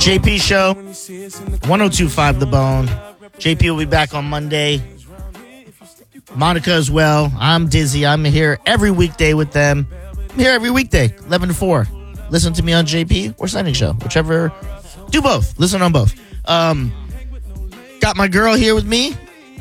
JP Show, 102.5 The Bone. JP will be back on Monday. Monica as well. I'm Dizzy. I'm here every weekday with them. I'm here every weekday, 11 to 4. Listen to me on JP or Signing Show, whichever. Do both. Listen on both. Got my girl here with me,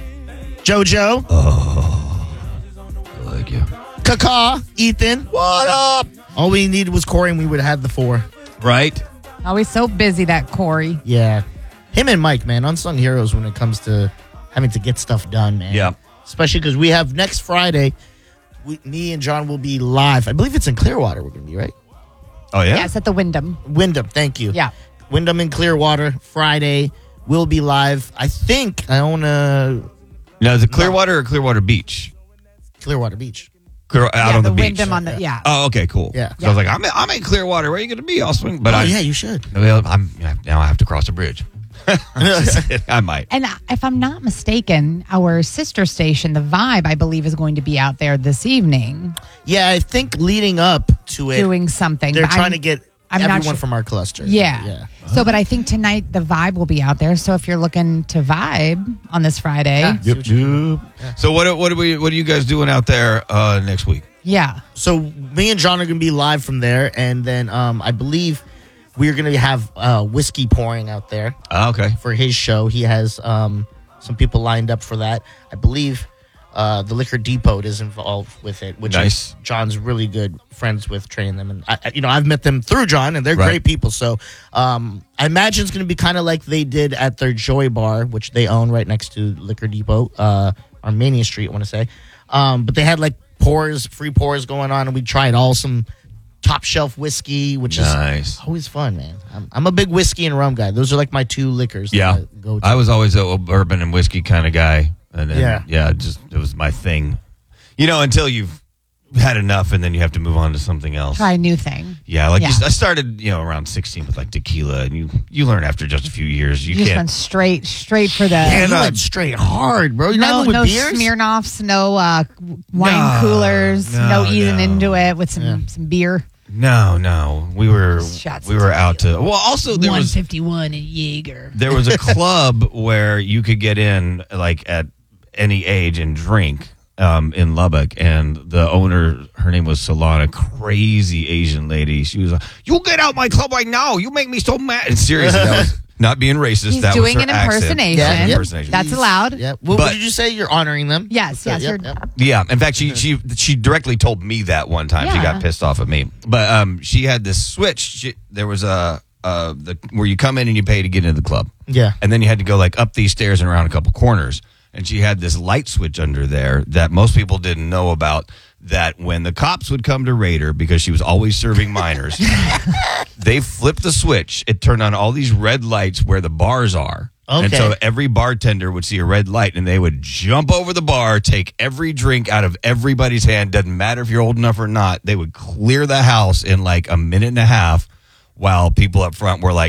JoJo. Oh, like you. Kaka, Ethan. What up? All we needed was Corey, and we would have had the 4. Right? Always so busy, that Corey. Yeah. Him and Mike, man, unsung heroes when it comes to having to get stuff done, man. Yeah. Especially because we have next Friday, me and John will be live. I believe it's in Clearwater we're going to be, right? Oh, yeah? Yes, at the Wyndham. Wyndham, thank you. Yeah. Wyndham in Clearwater, Friday. We'll be live. I think I own a... Now, is it Clearwater or Clearwater Beach? Clearwater Beach. Out on the beach. Wyndham on the, yeah. Oh, okay, cool. Yeah. So I was like, I'm in Clearwater. Where are you going to be? I'll swing. But Yeah, you should. Well, now I have to cross a bridge. I might. And if I'm not mistaken, our sister station, The Vibe, I believe, is going to be out there this evening. Yeah, I think leading up to it, doing something. they're But trying to get I'm not everyone sure. from our cluster. Yeah. So, but I think tonight The Vibe will be out there. So if you're looking to vibe on this Friday, So what are you guys doing out there next week? yeah. So me and John are going to be live from there, and then I believe we're going to have whiskey pouring out there Okay. for his show. He has some people lined up for that. I believe the Liquor Depot is involved with it, which Nice. is John's really good friends with, training them. And I've met them through John, and they're Right. great people. So I imagine it's going to be kind of like they did at their Joy Bar, which they own right next to Liquor Depot, Armenia Street, I want to say. But they had like free pours going on, and we tried some top shelf whiskey, which Nice. is always fun, man. I'm a big whiskey and rum guy. Those are like my 2 liquors. Yeah. That I go to. I was always a bourbon and whiskey kind of guy. And then, Yeah. it was my thing. Until you've had enough and then you have to move on to something else. Try a new thing. Yeah, Yeah. I started, around 16 with like tequila, and you learn after just a few years you You just can't. went straight for the. Yeah, you went straight hard, bro. You're not No, even no with beers? Smirnoffs, no wine No, coolers, no, no easing no. into it with some beer. No, we were Shots we of were out to. Well, also there was 151 and Jaeger. there was a club where you could get in like at any age and drink in Lubbock, and the owner, her name was Solana, crazy Asian lady. She was like, "You get out my club right now! You make me so mad." And seriously, that was not being racist. He's that doing was her an impersonation. Accent. Yeah, Impersonation. That's allowed. Yeah. What But- did you say? You're honoring them? Yes, yes. Yep, you're- yep. Yeah, in fact, she directly told me that one time. She Yeah. got pissed off at me, but she had this switch. There was where you come in and you pay to get into the club. Yeah. And then you had to go like up these stairs and around a couple corners. And she had this light switch under there that most people didn't know about, that when the cops would come to raid her, because she was always serving minors, they flipped the switch. It turned on all these red lights where the bars are. Okay. And so every bartender would see a red light and they would jump over the bar, take every drink out of everybody's hand. Doesn't matter if you're old enough or not. They would clear the house in like a minute and a half, while people up front were like,